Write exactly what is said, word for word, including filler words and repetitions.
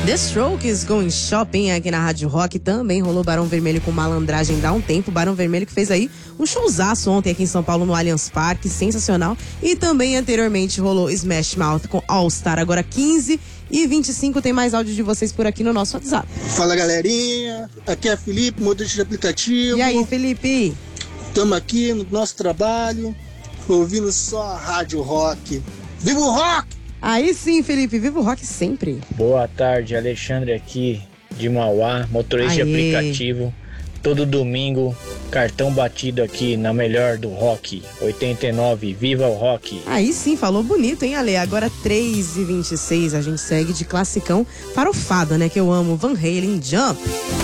The Strokes Going Shopping aqui na Rádio Rock. Também rolou Barão Vermelho com Malandragem dá um tempo. Barão Vermelho que fez aí um showzaço ontem aqui em São Paulo no Allianz Parque, sensacional. E também anteriormente rolou Smash Mouth com All Star. Agora quinze e vinte e cinco tem mais áudio de vocês por aqui no nosso WhatsApp. Fala galerinha, aqui é Felipe, motorista de aplicativo. E aí, Felipe? Estamos aqui no nosso trabalho, ouvindo só a Rádio Rock. Viva o rock! Aí sim, Felipe, viva o rock sempre. Boa tarde, Alexandre aqui de Mauá, motorista Aê. de aplicativo. Todo domingo, cartão batido aqui na melhor do rock, oitenta e nove, viva o rock. Aí sim, falou bonito, hein, Ale? Agora três e vinte e seis, a gente segue de classicão farofada, né, que eu amo, Van Halen, Jump.